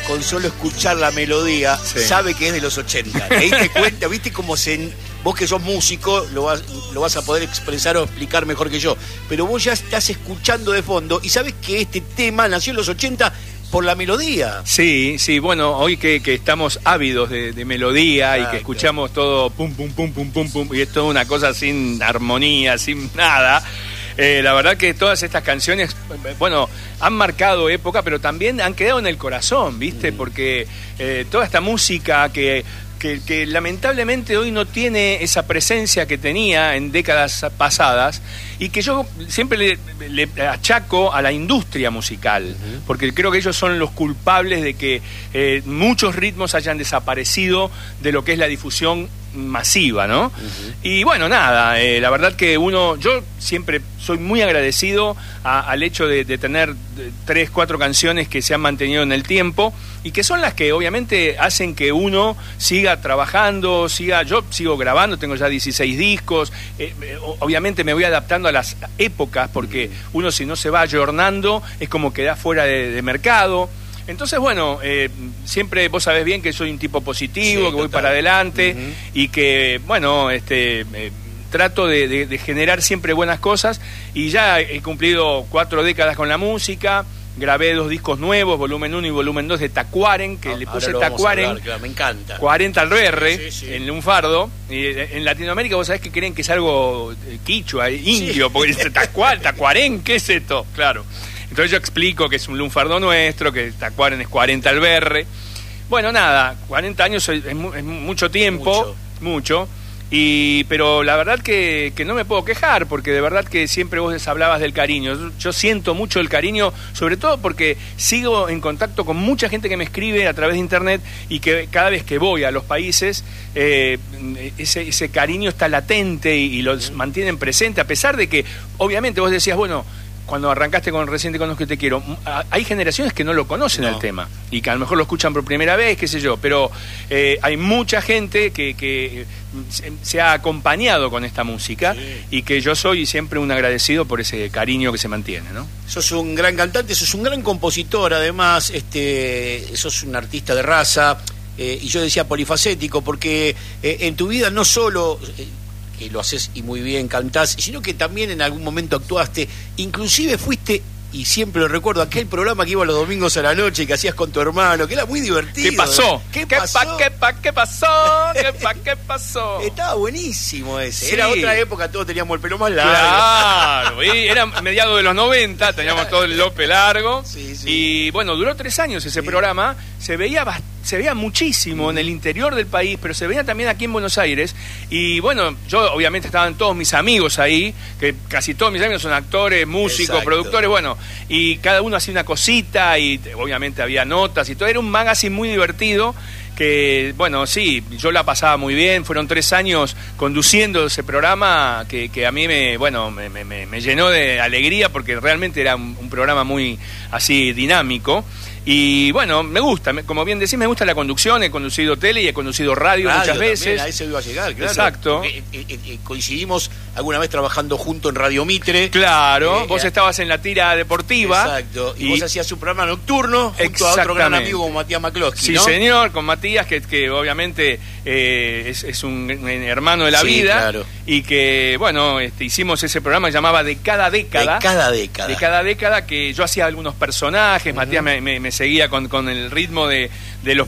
con solo escuchar la melodía, sabe que es de los 80. ¿Te diste cuenta? ¿Viste cómo vos que sos músico lo vas a poder expresar o explicar mejor que yo? Pero vos ya estás escuchando de fondo y sabes que este tema nació en los 80 por la melodía. Sí, bueno, hoy que estamos ávidos de melodía. Exacto. Y que escuchamos todo pum, pum, pum, pum, pum, pum, y es toda una cosa sin armonía, sin nada. La verdad que todas estas canciones, bueno, han marcado época, pero también han quedado en el corazón, ¿viste? Porque toda esta música que lamentablemente hoy no tiene esa presencia que tenía en décadas pasadas, y que yo siempre le achaco a la industria musical, porque creo que ellos son los culpables de que muchos ritmos hayan desaparecido de lo que es la difusión masiva, ¿no? Y bueno, nada, la verdad que yo siempre soy muy agradecido al hecho de tener 3, 4 canciones que se han mantenido en el tiempo y que son las que obviamente hacen que uno siga trabajando, yo sigo grabando, tengo ya 16 discos, obviamente me voy adaptando a las épocas, porque uno, si no se va ayornando, es como queda fuera de mercado. Entonces, bueno, siempre vos sabés bien que soy un tipo positivo, que voy para adelante, y que, bueno, trato de generar siempre buenas cosas, y ya he cumplido 4 décadas con la música. Grabé 2 discos nuevos, volumen 1 y volumen 2 de Tacuaren, que le puse Tacuaren, claro, me encanta. 40 al BR, en lunfardo. Y en Latinoamérica vos sabés que creen que es algo quichua, indio, porque dice Tacuaren, ¿qué es esto? Claro. Entonces yo explico que es un lunfardo nuestro, que Tacuaren es 40 al BR. Bueno, nada, 40 años es mucho tiempo, mucho. Pero la verdad que no me puedo quejar, porque de verdad que siempre vos hablabas del cariño. Yo siento mucho el cariño, sobre todo porque sigo en contacto con mucha gente que me escribe a través de internet, y que cada vez que voy a los países ese cariño está latente y los mantienen presente, a pesar de que obviamente vos decías, bueno, cuando arrancaste con Recién te conozco y te quiero, hay generaciones que no lo conocen el tema, y que a lo mejor lo escuchan por primera vez, qué sé yo, pero hay mucha gente que se ha acompañado con esta música, y que yo soy siempre un agradecido por ese cariño que se mantiene, ¿no? Sos un gran cantante, sos un gran compositor, además, sos un artista de raza, y yo decía polifacético, porque en tu vida no solo que lo haces y muy bien, cantás, sino que también en algún momento actuaste, inclusive fuiste, y siempre lo recuerdo, aquel programa que iba los domingos a la noche, que hacías con tu hermano, que era muy divertido. ¿Qué pasó? ¿Qué pasó? Estaba buenísimo ese. Sí. Era otra época, todos teníamos el pelo más largo. Claro, y era mediados de los 90, teníamos todo el lope largo. Sí. Y bueno, duró 3 años ese programa, se veía muchísimo en el interior del país, pero se veía también aquí en Buenos Aires. Y bueno, yo obviamente estaban todos mis amigos ahí, que casi todos mis amigos son actores, músicos, productores, bueno, y cada uno hacía una cosita, y obviamente había notas y todo. Era un magazine muy divertido, que bueno, sí, yo la pasaba muy bien. Fueron 3 años conduciendo ese programa que a mí me llenó de alegría, porque realmente era un programa muy así dinámico. Y bueno, me gusta, como bien decís, me gusta la conducción. He conducido tele y he conducido radio muchas veces. También, a eso iba a llegar, claro. Exacto. Coincidimos alguna vez trabajando junto en Radio Mitre. Claro, vos estabas en la tira deportiva. Exacto. Y vos hacías un programa nocturno junto a otro gran amigo como Matías McCloskey, ¿no? Sí, señor, con Matías, que obviamente es un hermano de la vida. Claro. Y que, bueno, hicimos ese programa que llamaba De Cada Década. De cada década, que yo hacía algunos personajes, Matías me seguía con el ritmo de los